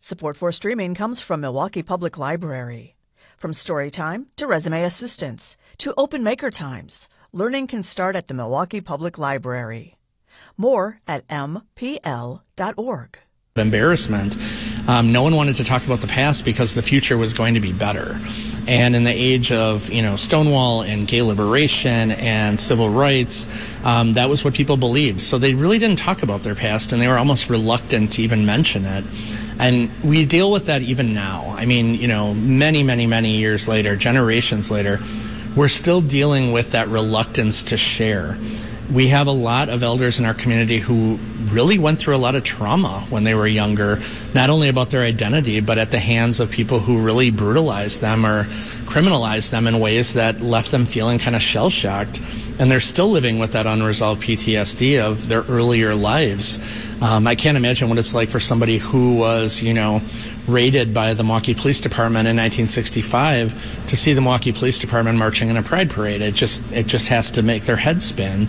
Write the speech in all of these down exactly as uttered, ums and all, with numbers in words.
Support for streaming comes from Milwaukee Public Library. From Storytime to Resume Assistance to Open Maker Times, learning can start at the Milwaukee Public Library. More at m p l dot org. Embarrassment. Um, no one wanted to talk about the past because the future was going to be better. And in the age of, you know, Stonewall and gay liberation and civil rights, um, that was what people believed. So they really didn't talk about their past, and they were almost reluctant to even mention it. And we deal with that even now. I mean, you know, many, many, many years later, generations later, we're still dealing with that reluctance to share. We have a lot of elders in our community who really went through a lot of trauma when they were younger, not only about their identity, but at the hands of people who really brutalized them or criminalized them in ways that left them feeling kind of shell-shocked. And they're still living with that unresolved P T S D of their earlier lives. Um, I can't imagine what it's like for somebody who was, you know, raided by the Milwaukee Police Department in nineteen sixty-five to see the Milwaukee Police Department marching in a pride parade. It just it just has to make their head spin.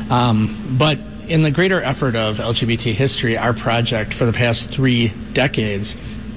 Um, but in the greater effort of L G B T history, our project for the past three decades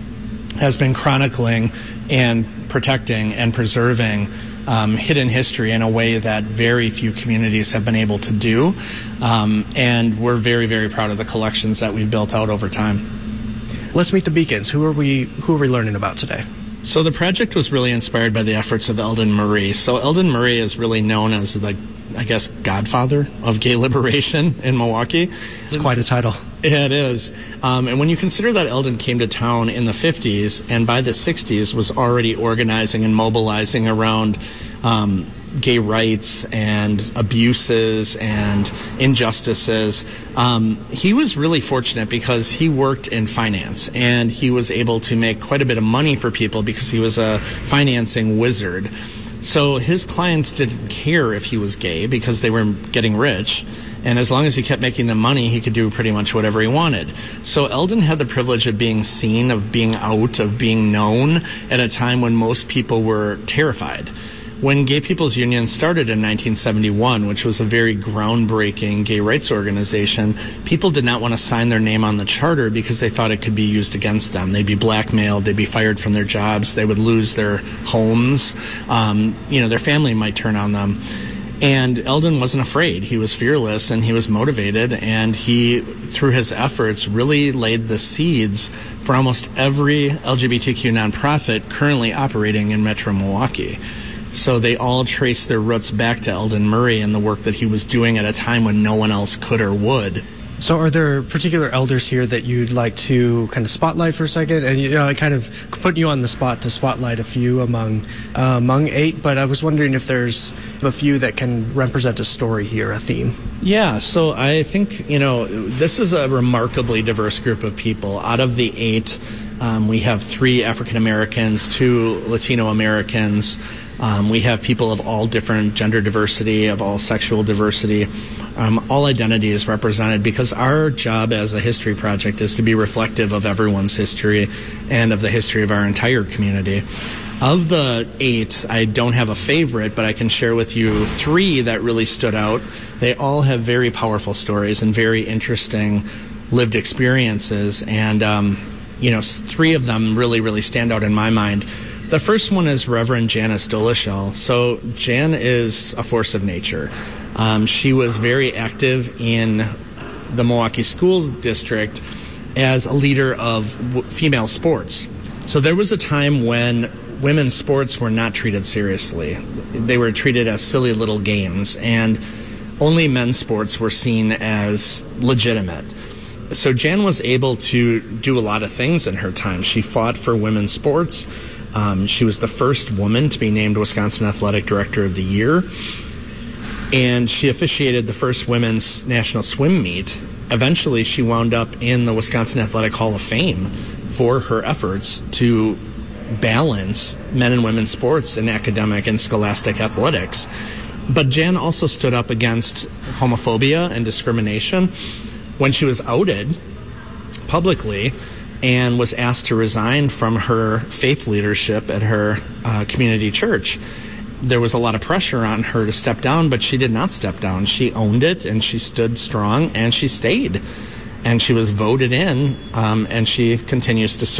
has been chronicling and protecting and preserving Um, hidden history in a way that very few communities have been able to do. Um, and we're very, very proud of the collections that we've built out over time. Let's meet the Beacons. Who are we, who are we learning about today? So the project was really inspired by the efforts of Eldon Murray. So Eldon Murray is really known as the, I guess, godfather of gay liberation in Milwaukee. It's quite a title. Yeah, it is. Um, and when you consider that Eldon came to town in the fifties and by the sixties was already organizing and mobilizing around um, gay rights and abuses and injustices, um, he was really fortunate because he worked in finance and he was able to make quite a bit of money for people because he was a financing wizard. So his clients didn't care if he was gay because they were getting rich. And as long as he kept making them money, he could do pretty much whatever he wanted. So Eldon had the privilege of being seen, of being out, of being known at a time when most people were terrified. When Gay People's Union started in nineteen seventy-one, which was a very groundbreaking gay rights organization, people did not want to sign their name on the charter because they thought it could be used against them. They'd be blackmailed, they'd be fired from their jobs, they would lose their homes, um, you know, their family might turn on them. And Eldon wasn't afraid. He was fearless and he was motivated, and he, through his efforts, really laid the seeds for almost every L G B T Q nonprofit currently operating in Metro Milwaukee. So they all trace their roots back to Eldon Murray and the work that he was doing at a time when no one else could or would. So are there particular elders here that you'd like to kind of spotlight for a second? And, you know, I kind of put you on the spot to spotlight a few among uh, among eight, but I was wondering if there's a few that can represent a story here, a theme. Yeah, so I think, you know, this is a remarkably diverse group of people. Out of the eight, um, we have three African Americans, two Latino Americans. Um, we have people of all different gender diversity, of all sexual diversity. Um, all identity is represented because our job as a history project is to be reflective of everyone's history and of the history of our entire community. Of the eight, I don't have a favorite, but I can share with you three that really stood out. They all have very powerful stories and very interesting lived experiences, and um, you know, three of them really, really stand out in my mind. The first one is Reverend Janice Dolishell. So Jan is a force of nature. Um, she was very active in the Milwaukee School District as a leader of w- female sports. So there was a time when women's sports were not treated seriously. They were treated as silly little games, and only men's sports were seen as legitimate. So Jan was able to do a lot of things in her time. She fought for women's sports. Um, she was the first woman to be named Wisconsin Athletic Director of the Year, and she officiated the first women's national swim meet. Eventually, she wound up in the Wisconsin Athletic Hall of Fame for her efforts to balance men and women's sports in academic and scholastic athletics. But Jan also stood up against homophobia and discrimination when she was outed publicly and was asked to resign from her faith leadership at her uh, community church. There was a lot of pressure on her to step down, but she did not step down. She owned it, and she stood strong, and she stayed. And she was voted in, um, and she continues to serve.